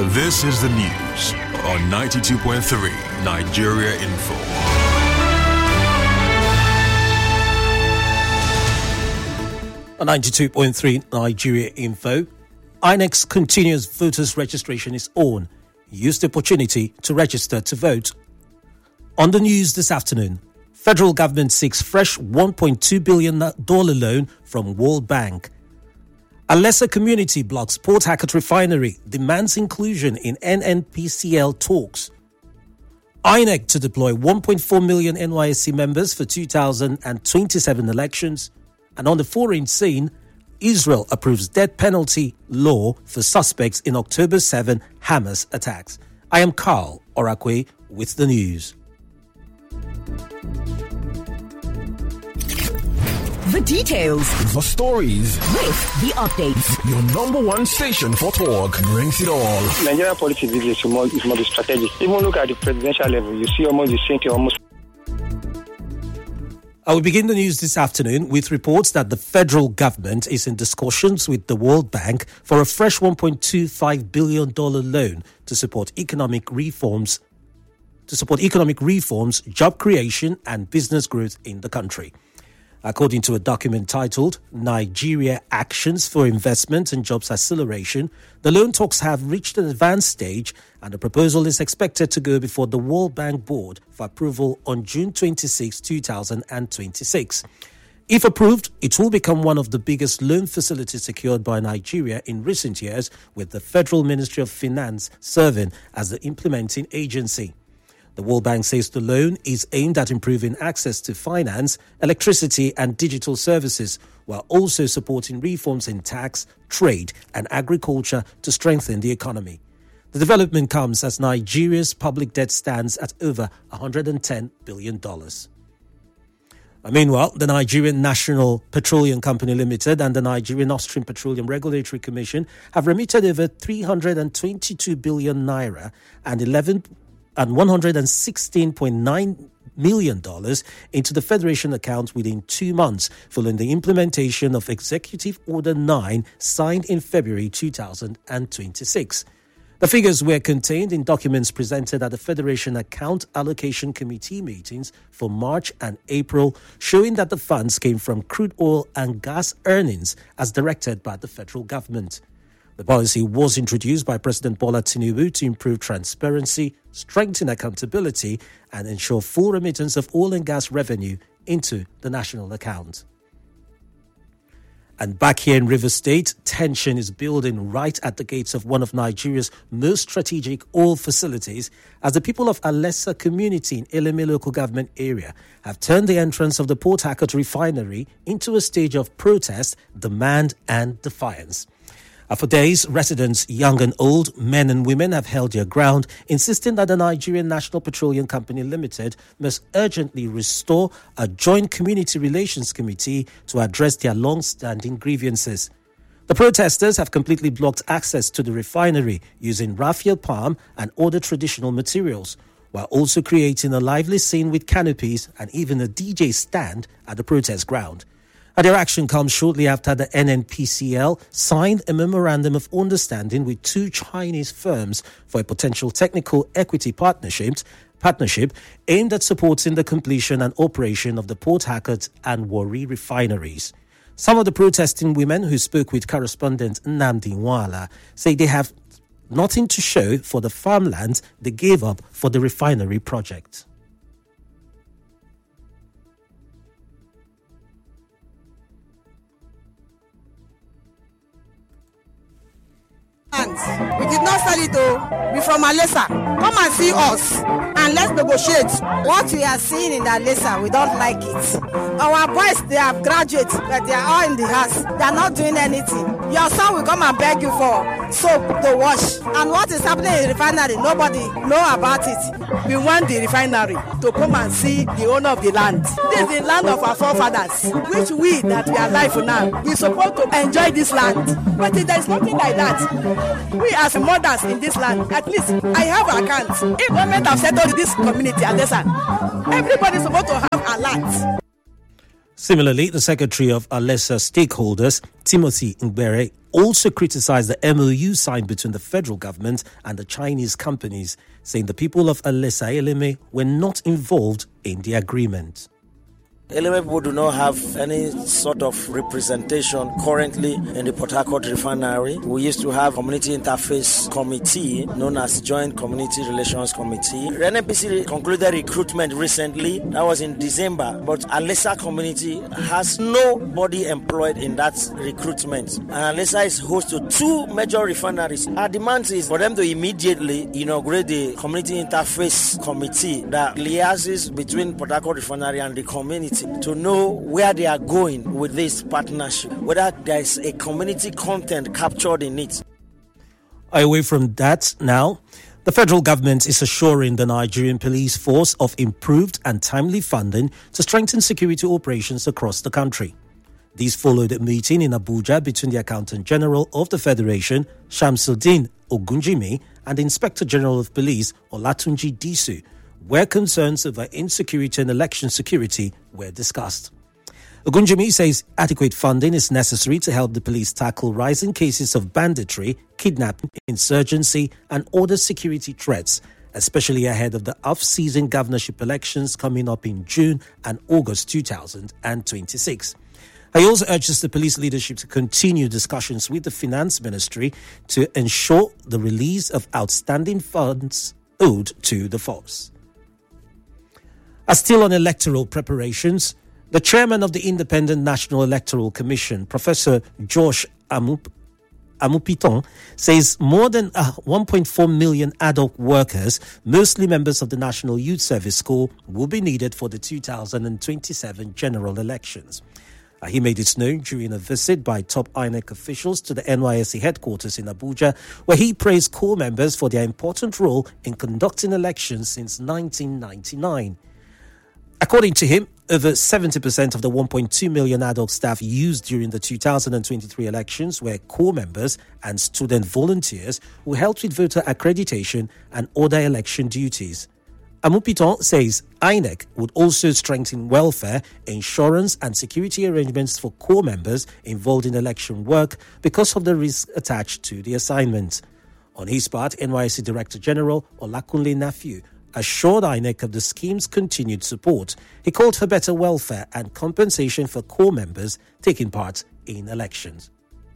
This is the news on 92.3 Nigeria Info. On 92.3 Nigeria Info, INEC's continuous voters registration is on. Use the opportunity to register to vote. On the news this afternoon, federal government seeks fresh $1.2 billion loan from World Bank. A lesser community blocks Port Harcourt refinery, demands inclusion in NNPCL talks. INEC to deploy 1.4 million NYSC members for 2027 elections. And on the foreign scene, Israel approves death penalty law for suspects in October 7 Hamas attacks. I am Carl Orakwe with the news. The details. The stories. With the updates. Your number one station for talk brings it all. Nigerian politics is more strategic. Even look at the presidential level, you see almost the same thing almost. I will begin the news this afternoon with reports that the federal government is in discussions with the World Bank for a fresh $1.25 billion loan to support economic reforms, job creation and business growth in the country. According to a document titled Nigeria Actions for Investment and Jobs Acceleration, the loan talks have reached an advanced stage and the proposal is expected to go before the World Bank Board for approval on June 26, 2026. If approved, it will become one of the biggest loan facilities secured by Nigeria in recent years, with the Federal Ministry of Finance serving as the implementing agency. The World Bank says the loan is aimed at improving access to finance, electricity and digital services, while also supporting reforms in tax, trade and agriculture to strengthen the economy. The development comes as Nigeria's public debt stands at over $110 billion. Meanwhile, the Nigerian National Petroleum Company Limited and the Nigerian Austrian Petroleum Regulatory Commission have remitted over 322 billion naira and $116.9 million into the Federation account within 2 months, following the implementation of Executive Order 9 signed in February 2026. The figures were contained in documents presented at the Federation Account Allocation Committee meetings for March and April, showing that the funds came from crude oil and gas earnings as directed by the federal government. The policy was introduced by President Bola Tinubu to improve transparency, strengthen accountability, and ensure full remittance of oil and gas revenue into the national account. And back here in Rivers State, tension is building right at the gates of one of Nigeria's most strategic oil facilities as the people of Alessa community in Eleme local government area have turned the entrance of the Port Harcourt refinery into a stage of protest, demand and defiance. For days, residents, young and old, men and women have held their ground, insisting that the Nigerian National Petroleum Company Limited must urgently restore a joint community relations committee to address their long-standing grievances. The protesters have completely blocked access to the refinery using raffia palm and other traditional materials, while also creating a lively scene with canopies and even a DJ stand at the protest ground. Their action comes shortly after the NNPCL signed a memorandum of understanding with 2 Chinese firms for a potential technical equity partnership aimed at supporting the completion and operation of the Port Harcourt and Warri refineries. Some of the protesting women who spoke with correspondent Nnamdi Nwala say they have nothing to show for the farmlands they gave up for the refinery project. We did not sell it though. We're from Alessa. Come and see us and let's negotiate. What we are seeing in Alessa, we don't like it. Our boys, they have graduates, but they are all in the house. They are not doing anything. Your son will come and beg you for soap to wash. And what is happening in the refinery, nobody know about it. We want the refinery to come and see the owner of the land. This is the land of our forefathers, which we that we are alive now, we're supposed to enjoy this land. But there is nothing like that. We as mothers in this land, at least I have accounts. If government have settled this community at this time, everybody is supposed to have a lot. Similarly, the Secretary of Alessa Stakeholders, Timothy Ngbere, also criticized the MOU signed between the federal government and the Chinese companies, saying the people of Alessa Eleme were not involved in the agreement. Eleme people do not have any sort of representation currently in the Port Harcourt refinery. We used to have community interface committee known as Joint Community Relations Committee. The NNPC concluded recruitment recently. That was in December. But Alessa community has nobody employed in that recruitment. And Alessa is host to 2 major refineries. Our demand is for them to immediately inaugurate the community interface committee that liaises between Port Harcourt refinery and the community, to know where they are going with this partnership, whether there is a community content captured in it. Away from that now, the federal government is assuring the Nigerian police force of improved and timely funding to strengthen security operations across the country. These followed a meeting in Abuja between the Accountant General of the Federation, Shamsuddin Ogunjimi, and the Inspector General of Police, Olatunji Disu, where concerns over insecurity and election security were discussed. Ogunjimi says adequate funding is necessary to help the police tackle rising cases of banditry, kidnapping, insurgency, and other security threats, especially ahead of the off-season governorship elections coming up in June and August 2026. He also urges the police leadership to continue discussions with the Finance Ministry to ensure the release of outstanding funds owed to the force. As still on electoral preparations, the chairman of the Independent National Electoral Commission, Professor Josh Amupiton, says more than 1.4 million adult workers, mostly members of the National Youth Service Corps, will be needed for the 2027 general elections. He made it known during a visit by top INEC officials to the NYSC headquarters in Abuja, where he praised Corps members for their important role in conducting elections since 1999. According to him, over 70% of the 1.2 million adult staff used during the 2023 elections were Corps members and student volunteers who helped with voter accreditation and other election duties. Amupiton says INEC would also strengthen welfare, insurance and security arrangements for Corps members involved in election work because of the risk attached to the assignment. On his part, NYSC Director General Olakunle Nafiu assured INEC of the scheme's continued support. He called for better welfare and compensation for Corps members taking part in elections.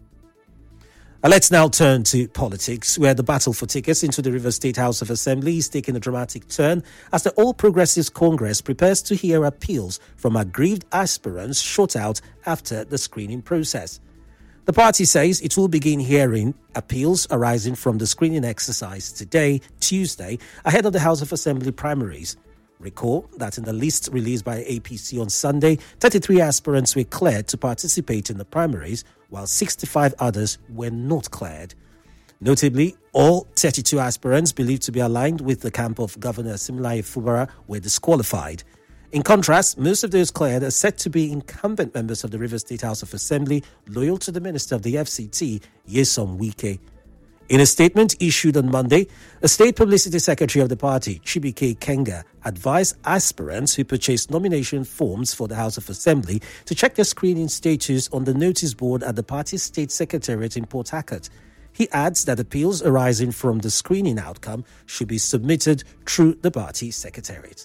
Let's now turn to politics, where the battle for tickets into the Rivers State House of Assembly is taking a dramatic turn as the All Progressives Congress prepares to hear appeals from aggrieved aspirants shut out after the screening process. The party says it will begin hearing appeals arising from the screening exercise today, Tuesday, ahead of the House of Assembly primaries. Recall that in the list released by APC on Sunday, 33 aspirants were cleared to participate in the primaries, while 65 others were not cleared. Notably, all 32 aspirants believed to be aligned with the camp of Governor Siminalayi Fubara were disqualified. In contrast, most of those cleared are said to be incumbent members of the Rivers State House of Assembly loyal to the Minister of the FCT, Nyesom Wike. In a statement issued on Monday, a state publicity secretary of the party, Chibike Kenga, advised aspirants who purchased nomination forms for the House of Assembly to check their screening status on the notice board at the party's state secretariat in Port Harcourt. He adds that appeals arising from the screening outcome should be submitted through the party secretariat.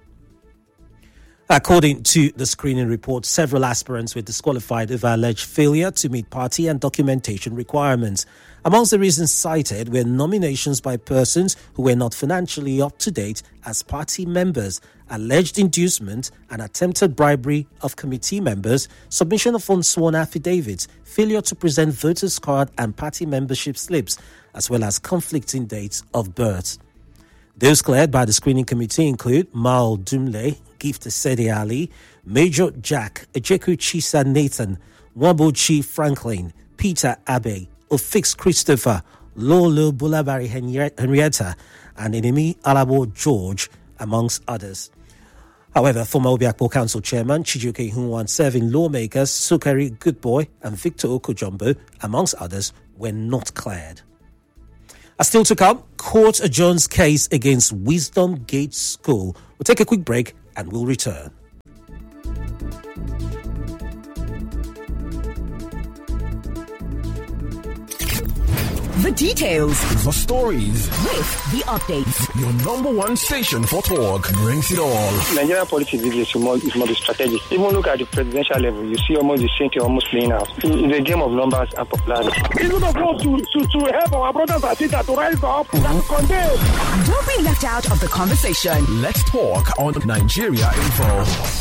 According to the screening report, several aspirants were disqualified over alleged failure to meet party and documentation requirements. Amongst the reasons cited were nominations by persons who were not financially up to date as party members, alleged inducement and attempted bribery of committee members, submission of unsworn affidavits, failure to present voters' card and party membership slips, as well as conflicting dates of birth. Those cleared by the screening committee include Mal Dumle, Gift Sede Ali, Major Jack, Ejeku Chisa Nathan, Wabochi Franklin, Peter Abe, Ofix Christopher, Lolo Bulabari Henrietta, and Enemi Alabo George, amongst others. However, former Obiakpo Council Chairman Chijioke Hunwan serving lawmakers Sukari Goodboy and Victor Okojumbo, amongst others, were not cleared. Still to come, court adjourns case against Wisdom Gate School. We'll take a quick break and we'll return. The details. The stories. With the updates. Your number one station for talk brings it all. Nigerian politics is more strategic. Even look at the presidential level, you see almost the same thing almost playing out. It's a game of numbers and popularity. Even of us to help our brothers and sisters to rise up and condemn. Don't be left out of the conversation. Let's talk on Nigeria Info.